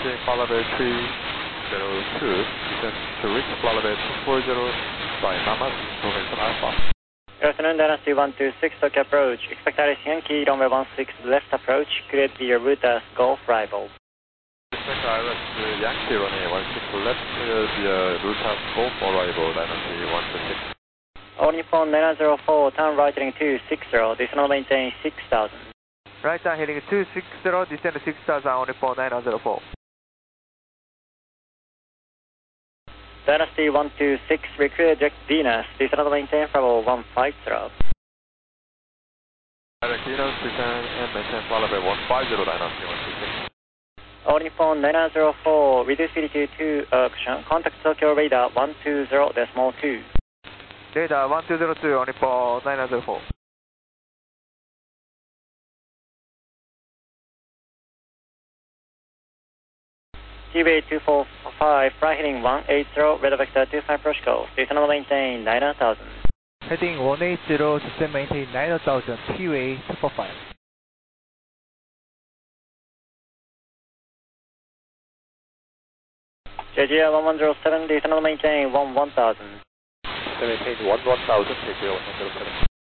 maintain flight level 302, descend to reach flight level 240 by Mama, information Alpha. Good afternoon, Dynasty 126, Tokyo approach. Expect Alice Yankee, runway 16 left approach, cleared via route as Golf Rival. Expect Iris Yankee runway 16 left, cleared via route as Golf Arrival, Dynasty 126. All Nippon 904, turn right heading 260, descend maintain 6000. Right turn heading 260, descend 6000 on Nippon 904. Dynasty 126, recruit direct Venus, descend maintain level 150. Direct Venus, descend and maintain flight level 150, Dynasty 126. All Nippon 904, reduce speed to contact Tokyo radar 120.2. Radar 1202 on Nippon 904. Seaway 245, flight heading 180, radar vector 25 approach course, descend maintain 9000. Heading 180, descend maintain 9000, Seaway 245. JGL 1107, descend maintain 1000. Maintain 1000, JGL 1107.